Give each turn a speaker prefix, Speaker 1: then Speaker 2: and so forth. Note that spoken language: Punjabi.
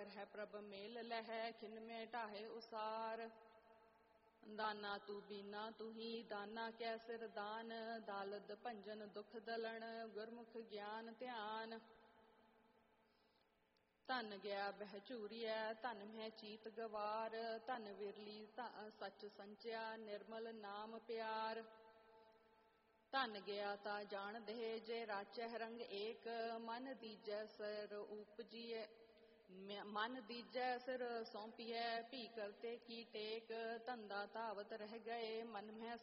Speaker 1: ਕਰਹਿ ਪ੍ਰਭ ਮੇਲ ਲਹਿ, ਖਿਨ ਮੇ ਢਾਹੇ ਉਸਾਰ। ਦਾਨਾ ਤੂ ਬੀਨਾ ਤੁਹੀ, ਦਾਨਾ ਕੈ ਸਿਰ ਦਾਨ, ਦਾਲਦ ਭੰਜਨ ਦੁਖ ਦਲਣ, ਗੁਰਮੁਖ ਗਿਆਨ ਧਿਆਨ। ਧਨ ਗਿਆ ਬਹਿ ਝੂਰੀਐ, ਧਨ ਮਹਿ ਚੀਤ ਗਵਾਰ, ਧਨ ਵਿਰਲੀ ਸੱਚ ਸੰਚਿਆ, ਨਿਰਮਲ ਨਾਮ ਪਿਆਰ। ਧਨ ਗਿਆ ਤਾ ਜਾਣ ਦੇ, ਜੇ ਰਾਚੈ ਰੰਗ ਏਕ, ਮਨ ਦੀਜੈ ਸਿਰ ਉਪਜੀਐ, ਮਨ ਦੀਜੈ ਸਿਰ ਸੌਂਪੀਐ, ਭੀ ਕਰਤੇ ਕੀ ਟੇਕ। ਧੰਦਾ ਧਾਵਤ ਰਹਿ ਗਏ, ਮਨ ਮਹਿ